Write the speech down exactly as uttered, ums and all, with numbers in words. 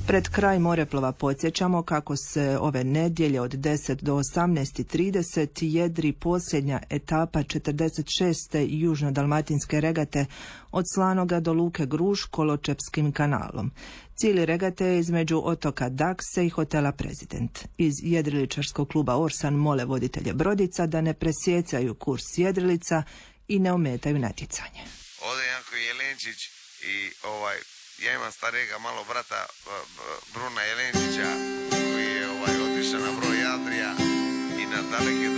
Pred kraj Moreplova podsjećamo kako se ove nedjelje od deset do osamnaest i trideset jedri posljednja etapa četrdeset šeste južno-dalmatinske regate od Slanoga do Luke Gruž Koločepskim kanalom. Cilj regate je između otoka Dakse i hotela Prezident. Iz jedriličarskog kluba Orsan mole voditelje brodica da ne presjecaju kurs jedrilica i ne ometaju natjecanje. Ovdje je Janko Jelenčić i ovaj, ja imam starega malo brata Bruna Jelenčića koji je ovaj, otišao na broj Adrija i na daleke